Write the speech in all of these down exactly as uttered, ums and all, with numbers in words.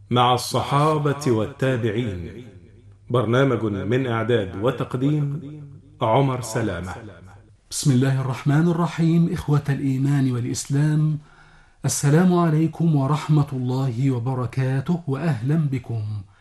مع الصحابة والتابعين. برنامج من إعداد وتقديم عمر سلامة. بسم الله الرحمن الرحيم. إخوة الإيمان والإسلام، السلام عليكم ورحمة الله وبركاته، وأهلا بكم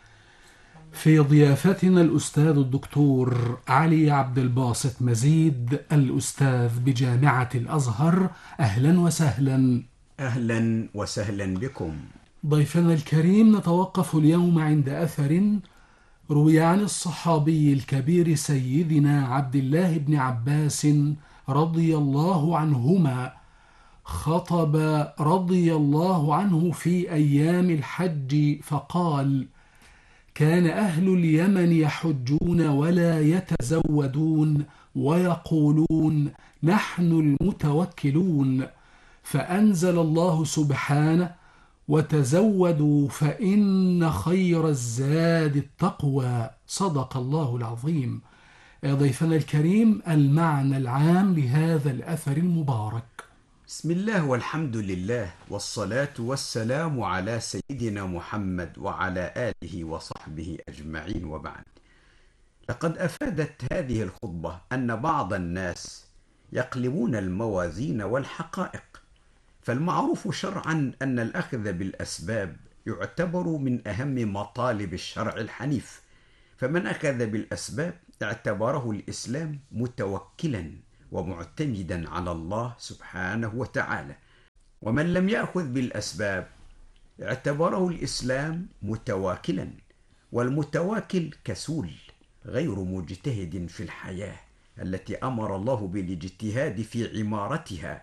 في ضيافتنا الأستاذ الدكتور علي عبد الباسط مزيد، الأستاذ بجامعة الأزهر. أهلا وسهلا. أهلا وسهلا بكم. ضيفنا الكريم، نتوقف اليوم عند أثر روي عن الصحابي الكبير سيدنا عبد الله بن عباس رضي الله عنهما، خطب رضي الله عنه في أيام الحج فقال: كان أهل اليمن يحجون ولا يتزودون ويقولون نحن المتوكلون، فأنزل الله سبحانه: وتزودوا فإن خير الزاد التقوى. صدق الله العظيم. ضيفنا الكريم، المعنى العام لهذا الأثر المبارك. بسم الله والحمد لله والصلاة والسلام على سيدنا محمد وعلى آله وصحبه أجمعين، وبعد. لقد أفادت هذه الخطبة أن بعض الناس يقلبون الموازين والحقائق، فالمعروف شرعا أن الأخذ بالأسباب يعتبر من أهم مطالب الشرع الحنيف، فمن أخذ بالأسباب اعتبره الإسلام متوكلا ومعتمدا على الله سبحانه وتعالى، ومن لم يأخذ بالأسباب اعتبره الإسلام متواكلا، والمتواكل كسول غير مجتهد في الحياة التي أمر الله بالاجتهاد في عمارتها.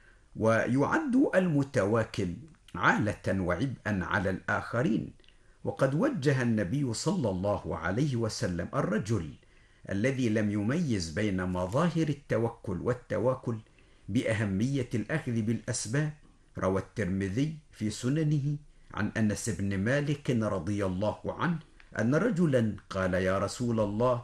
ويعد المتواكل عالة وعبئا على الآخرين، وقد وجه النبي صلى الله عليه وسلم الرجل الذي لم يميز بين مظاهر التوكل والتواكل بأهمية الأخذ بالأسباب. روى الترمذي في سننه عن أنس بن مالك رضي الله عنه أن رجلا قال: يا رسول الله،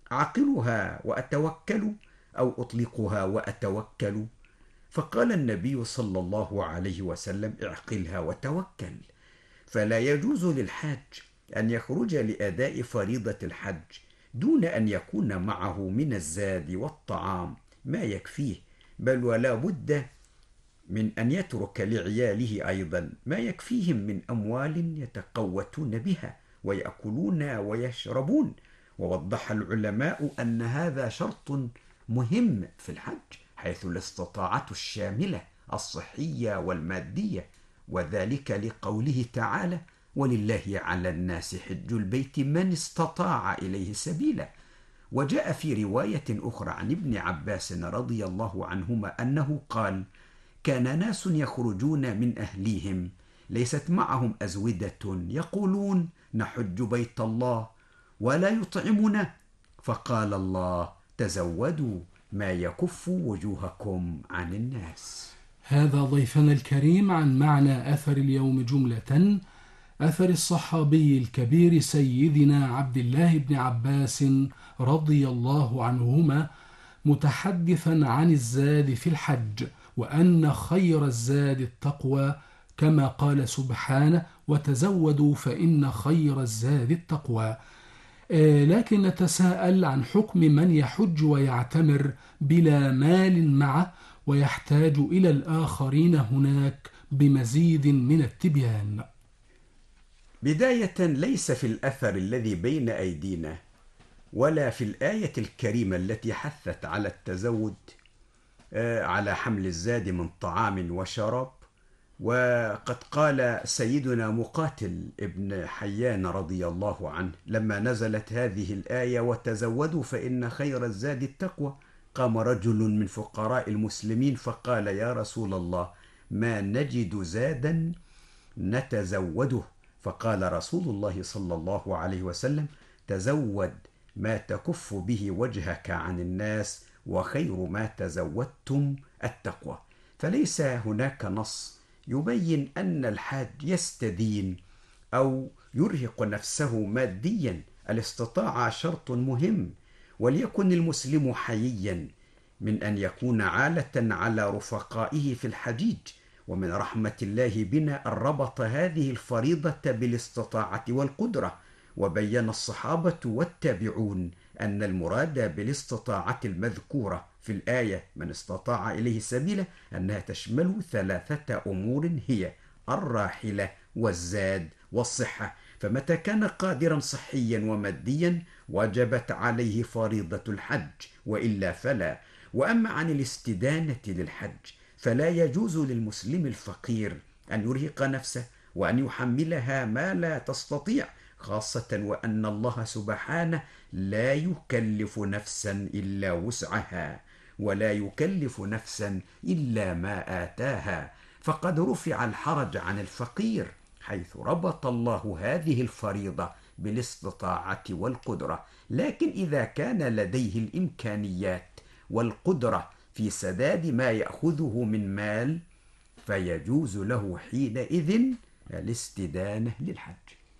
أعقلها وأتوكل أو أطلقها وأتوكل؟ فقال النبي صلى الله عليه وسلم: اعقلها وتوكل. فلا يجوز للحاج أن يخرج لأداء فريضة الحج دون أن يكون معه من الزاد والطعام ما يكفيه، بل ولا بد من أن يترك لعياله أيضا ما يكفيهم من أموال يتقوتون بها ويأكلون ويشربون. ووضح العلماء أن هذا شرط مهم في الحج، حيث الاستطاعة الشاملة الصحية والمادية، وذلك لقوله تعالى: ولله على الناس حج البيت من استطاع إليه سبيلا. وجاء في رواية أخرى عن ابن عباس رضي الله عنهما أنه قال: كان ناس يخرجون من أهليهم ليست معهم أزودة، يقولون نحج بيت الله ولا يطعمنا، فقال الله: تزودوا ما يكف وجوهكم عن الناس. هذا ضيفنا الكريم عن معنى أثر اليوم جملة. أثر الصحابي الكبير سيدنا عبد الله بن عباس رضي الله عنهما، متحدثا عن الزاد في الحج، وأن خير الزاد التقوى، كما قال سبحانه: وتزودوا فإن خير الزاد التقوى. آه، لكن نتساءل عن حكم من يحج ويعتمر بلا مال معه ويحتاج إلى الآخرين هناك بمزيد من التبيان. بداية، ليس في الأثر الذي بين أيدينا ولا في الآية الكريمة التي حثت على التزود على حمل الزاد من طعام وشراب. وقد قال سيدنا مقاتل ابن حيان رضي الله عنه لما نزلت هذه الآية: وتزودوا فإن خير الزاد التقوى، قام رجل من فقراء المسلمين فقال: يا رسول الله، ما نجد زادا نتزوده. فقال رسول الله صلى الله عليه وسلم: تزود ما تكف به وجهك عن الناس، وخير ما تزودتم التقوى. فليس هناك نص يبين أن الحاج يستدين أو يرهق نفسه ماديا. الاستطاعة شرط مهم، وليكن المسلم حييا من أن يكون عالة على رفقائه في الحجيج، ومن رحمة الله بنا أن ربط هذه الفريضة بالاستطاعة والقدرة، وبين الصحابة والتابعون أن المراد بالاستطاعة المذكورة في الآية من استطاع إليه سبيلا أنها تشمل ثلاثة أمور هي الراحلة والزاد والصحة، فمتى كان قادرا صحيا وماديا وجبت عليه فريضة الحج، وإلا فلا. وأما عن الاستدانة للحج فلا يجوز للمسلم الفقير أن يرهق نفسه وأن يحملها ما لا تستطيع، خاصة وأن الله سبحانه لا يكلف نفسا إلا وسعها، ولا يكلف نفسا إلا ما آتاها، فقد رفع الحرج عن الفقير حيث ربط الله هذه الفريضة بالاستطاعة والقدرة. لكن إذا كان لديه الإمكانيات والقدرة في سداد ما يأخذه من مال فيجوز له حينئذ الاستدانة للحج.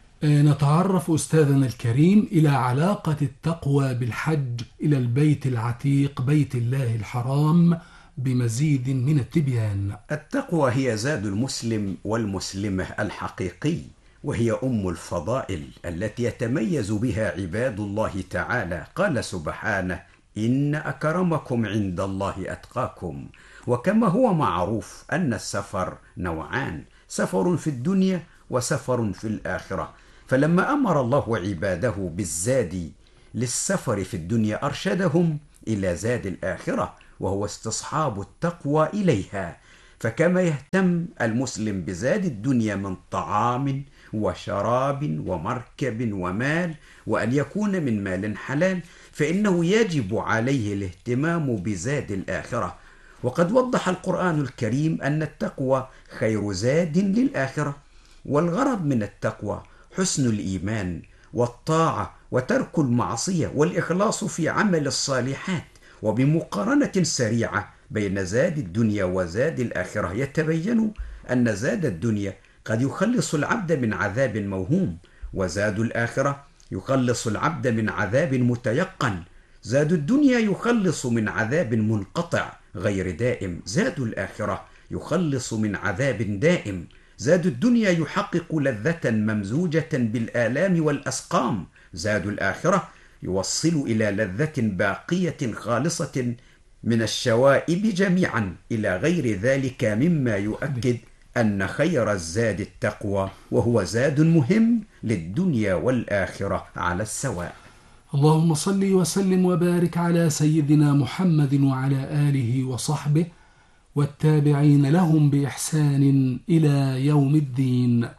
نتعرف أستاذنا الكريم إلى علاقة التقوى بالحج إلى البيت العتيق بيت الله الحرام بمزيد من التبيان. التقوى هي زاد المسلم والمسلمة الحقيقي، وهي أم الفضائل التي يتميز بها عباد الله تعالى. قال سبحانه: إن أكرمكم عند الله أتقاكم. وكما هو معروف أن السفر نوعان: سفر في الدنيا وسفر في الآخرة، فلما أمر الله عباده بالزاد للسفر في الدنيا أرشدهم إلى زاد الآخرة، وهو استصحاب التقوى إليها. فكما يهتم المسلم بزاد الدنيا من طعام وشراب ومركب ومال، وأن يكون من مال حلال، فإنه يجب عليه الاهتمام بزاد الآخرة. وقد وضح القرآن الكريم أن التقوى خير زاد للآخرة، والغرض من التقوى حسن الإيمان والطاعة وترك المعصية والإخلاص في عمل الصالحات. وبمقارنة سريعة بين زاد الدنيا وزاد الآخرة يتبين أن زاد الدنيا قد يخلص العبد من عذاب موهوم، وزاد الآخرة يخلص العبد من عذاب متيقن. زاد الدنيا يخلص من عذاب منقطع غير دائم، زاد الآخرة يخلص من عذاب دائم. زاد الدنيا يحقق لذة ممزوجة بالآلام والأسقام، زاد الآخرة يوصل إلى لذة باقية خالصة من الشوائب جميعا إلى غير ذلك، مما يؤكد أن خير الزاد التقوى، وهو زاد مهم للدنيا والآخرة على السواء. اللهم صل وسلم وبارك على سيدنا محمد وعلى آله وصحبه والتابعين لهم بإحسان إلى يوم الدين.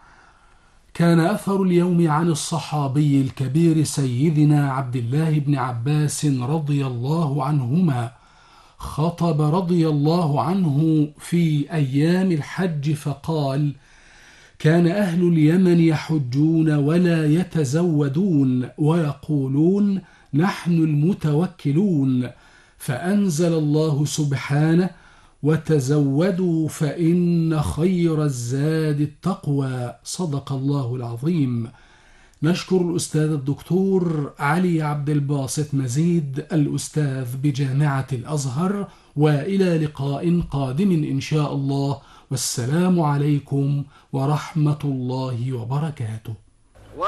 كان أثر اليوم عن الصحابي الكبير سيدنا عبد الله بن عباس رضي الله عنهما. خطب رضي الله عنه في أيام الحج فقال: كان أهل اليمن يحجون ولا يتزودون ويقولون نحن المتوكلون، فأنزل الله سبحانه: وتزودوا فإن خير الزاد التقوى. صدق الله العظيم. نشكر الأستاذ الدكتور علي عبد الباسط مزيد الأستاذ بجامعة الأزهر، وإلى لقاء قادم إن شاء الله، والسلام عليكم ورحمة الله وبركاته.